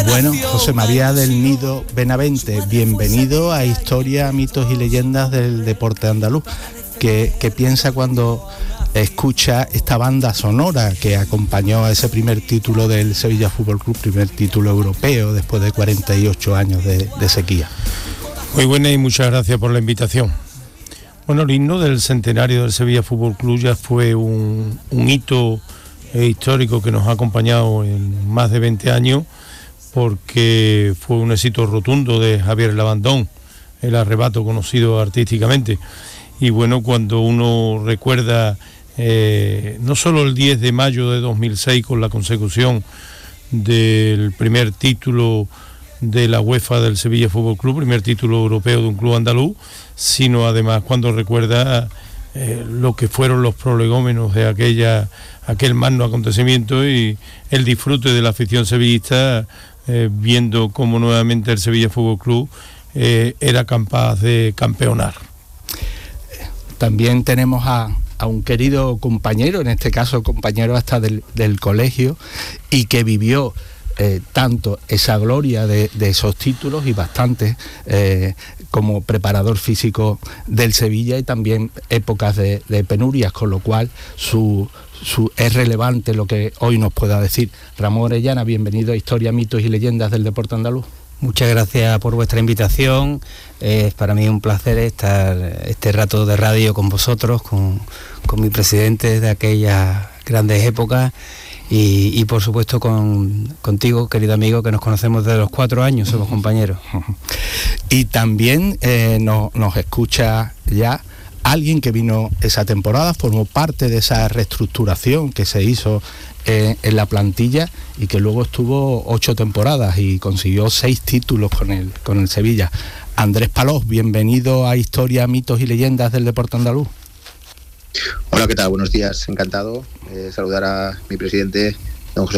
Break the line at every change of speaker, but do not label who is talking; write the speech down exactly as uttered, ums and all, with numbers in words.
Bueno, José María del Nido Benavente, bienvenido a Historia, Mitos y Leyendas del Deporte Andaluz. ¿Qué, qué piensa cuando escucha esta banda sonora que acompañó a ese primer título del Sevilla Fútbol Club, primer título europeo después de cuarenta y ocho años de, de sequía?
Muy buena y muchas gracias por la invitación. Bueno, el himno del centenario del Sevilla Fútbol Club ya fue un, un hito eh, histórico que nos ha acompañado en más de veinte años, porque fue un éxito rotundo de Javier Labandón, el arrebato conocido artísticamente. Y bueno, cuando uno recuerda eh, no solo el diez de mayo de dos mil seis con la consecución del primer título de la UEFA del Sevilla Fútbol Club, primer título europeo de un club andaluz, sino además cuando recuerda eh, lo que fueron los prolegómenos de aquella aquel magno acontecimiento y el disfrute de la afición sevillista, eh, viendo cómo nuevamente el Sevilla Fútbol Club eh, era capaz de campeonar.
También tenemos a, a un querido compañero, en este caso compañero hasta del, del colegio, y que vivió eh, tanto esa gloria de, de esos títulos y bastantes eh, como preparador físico del Sevilla, y también épocas de, de penurias, con lo cual su, su, es relevante lo que hoy nos pueda decir. Ramón Orellana, bienvenido a Historia, Mitos y Leyendas del Deporte Andaluz.
Muchas gracias por vuestra invitación. Es para mí un placer estar este rato de radio con vosotros, con, con mi presidente de aquellas grandes épocas y, y por supuesto con, contigo, querido amigo, que nos conocemos desde los cuatro años, somos compañeros.
Y también eh, no, nos escucha ya alguien que vino esa temporada, formó parte de esa reestructuración que se hizo eh, en la plantilla y que luego estuvo ocho temporadas y consiguió seis títulos con el, con el Sevilla. Andrés Palós, bienvenido a Historia, Mitos y Leyendas del Deporte Andaluz.
Hola, ¿qué tal? Buenos días, encantado de saludar a mi presidente, don José